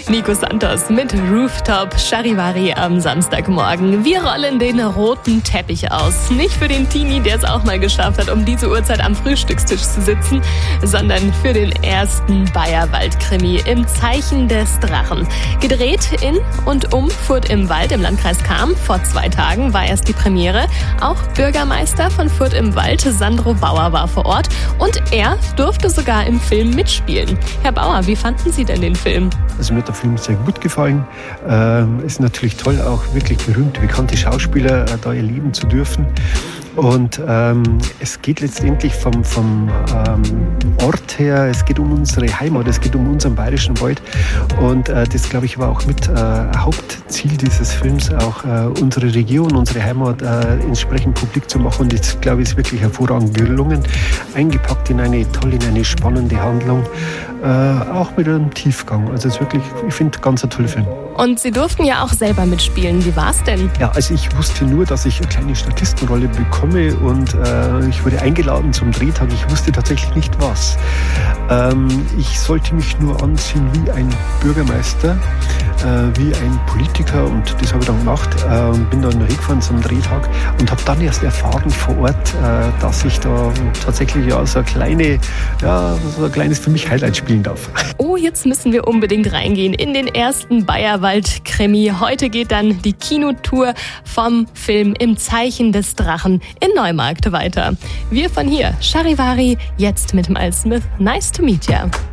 Nico Santos mit Rooftop Charivari am Samstagmorgen. Wir rollen den roten Teppich aus. Nicht für den Teenie, der es auch mal geschafft hat, um diese Uhrzeit am Frühstückstisch zu sitzen, sondern für den ersten Bayerwald-Krimi im Zeichen des Drachen. Gedreht in und um Furth im Wald im Landkreis Cham. Vor 2 Tagen war erst die Premiere. Auch Bürgermeister von Furth im Wald, Sandro Bauer, war vor Ort und er durfte sogar im Film mitspielen. Herr Bauer, wie fanden Sie denn den Film? Also mir hat der Film sehr gut gefallen. Ist natürlich toll, auch wirklich berühmte, bekannte Schauspieler da erleben zu dürfen. Und es geht letztendlich vom Ort her, es geht um unsere Heimat, es geht um unseren bayerischen Wald. Und das, glaube ich, war auch mit Hauptziel dieses Films, auch unsere Region, unsere Heimat entsprechend publik zu machen. Und das, glaube ich, ist wirklich hervorragend gelungen. Eingepackt in eine spannende Handlung, auch mit einem Tiefgang. Also es ist wirklich, ich finde, ganz ein toller Film. Und Sie durften ja auch selber mitspielen. Wie war's denn? Ja, also ich wusste nur, dass ich eine kleine Statistenrolle bekomme und ich wurde eingeladen zum Drehtag. Ich wusste tatsächlich nicht was. Ich sollte mich nur anziehen wie ein Bürgermeister, wie ein Politiker und das habe ich dann gemacht. Bin dann hingefahren zum Drehtag und habe dann erst erfahren vor Ort, dass ich da tatsächlich so ein kleines für mich Highlight spielen darf. Oh, jetzt müssen wir unbedingt reingehen in den ersten Bayerwald-Krimi. Heute geht dann die Kinotour vom Film Im Zeichen des Drachen in Neumarkt weiter. Wir von hier, Charivari, jetzt mit Miles Smith. Nice to meet you.